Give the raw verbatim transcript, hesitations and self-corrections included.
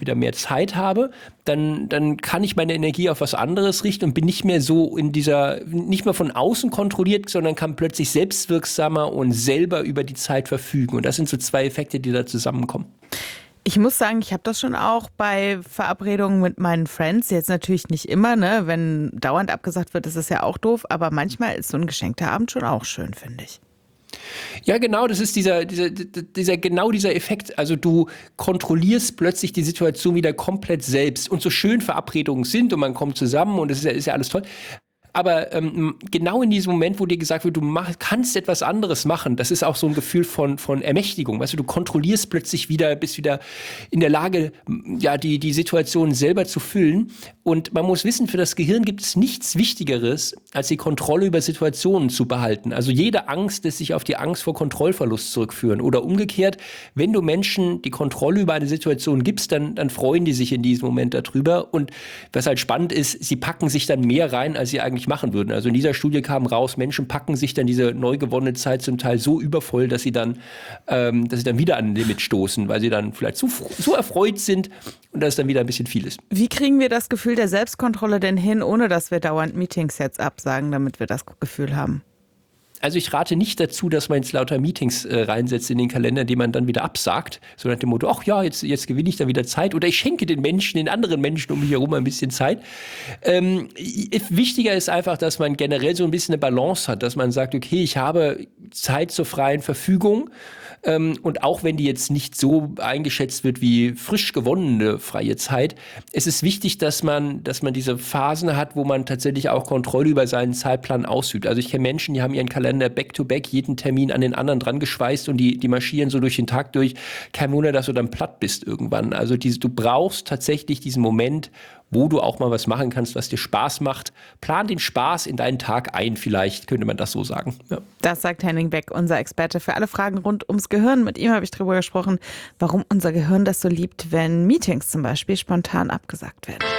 wieder mehr Zeit habe, dann, dann kann ich meine Energie auf was anderes richten und bin nicht mehr so in dieser, nicht mehr von außen kontrolliert, sondern kann plötzlich selbstwirksamer und selber über die Zeit verfügen. Und das sind so zwei Effekte, die da zusammenkommen. Ich muss sagen, ich habe das schon auch bei Verabredungen mit meinen Friends. Jetzt natürlich nicht immer, ne? Wenn dauernd abgesagt wird, ist es ja auch doof. Aber manchmal ist so ein geschenkter Abend schon auch schön, finde ich. Ja, genau, das ist dieser, dieser, dieser, genau dieser Effekt. Also du kontrollierst plötzlich die Situation wieder komplett selbst. Und so schön Verabredungen sind und man kommt zusammen und es ist ja, ist ja alles toll. Aber ähm, genau in diesem Moment, wo dir gesagt wird, du mach, kannst etwas anderes machen, das ist auch so ein Gefühl von, von Ermächtigung. Weißt du, du kontrollierst plötzlich wieder, bist wieder in der Lage, ja, die, die Situation selber zu füllen. Und man muss wissen, für das Gehirn gibt es nichts Wichtigeres, als die Kontrolle über Situationen zu behalten. Also jede Angst lässt sich auf die Angst vor Kontrollverlust zurückführen. Oder umgekehrt, wenn du Menschen die Kontrolle über eine Situation gibst, dann, dann freuen die sich in diesem Moment darüber. Und was halt spannend ist, sie packen sich dann mehr rein, als sie eigentlich machen würden. Also in dieser Studie kam raus, Menschen packen sich dann diese neu gewonnene Zeit zum Teil so übervoll, dass sie dann, ähm, dass sie dann wieder an ein Limit stoßen, weil sie dann vielleicht zu, so erfreut sind und dass es dann wieder ein bisschen viel ist. Wie kriegen wir das Gefühl der Selbstkontrolle denn hin, ohne dass wir dauernd Meetings jetzt absagen, damit wir das Gefühl haben? Also ich rate nicht dazu, dass man jetzt lauter Meetings äh, reinsetzt in den Kalender, die man dann wieder absagt. So nach dem Motto, ach ja, jetzt, jetzt gewinne ich da wieder Zeit. Oder ich schenke den Menschen, den anderen Menschen um mich herum ein bisschen Zeit. Ähm, wichtiger ist einfach, dass man generell so ein bisschen eine Balance hat. Dass man sagt, okay, ich habe Zeit zur freien Verfügung. Ähm, und auch wenn die jetzt nicht so eingeschätzt wird wie frisch gewonnene freie Zeit, es ist wichtig, dass man, dass man diese Phasen hat, wo man tatsächlich auch Kontrolle über seinen Zeitplan ausübt. Also ich kenne Menschen, die haben ihren Kalender back-to-back, jeden Termin an den anderen dran geschweißt und die, die marschieren so durch den Tag durch. Kein Wunder, dass du dann platt bist irgendwann. Also diese, du brauchst tatsächlich diesen Moment, wo du auch mal was machen kannst, was dir Spaß macht. Plan den Spaß in deinen Tag ein, vielleicht könnte man das so sagen. Ja. Das sagt Henning Beck, unser Experte für alle Fragen rund ums Gehirn. Mit ihm habe ich darüber gesprochen, warum unser Gehirn das so liebt, wenn Meetings zum Beispiel spontan abgesagt werden.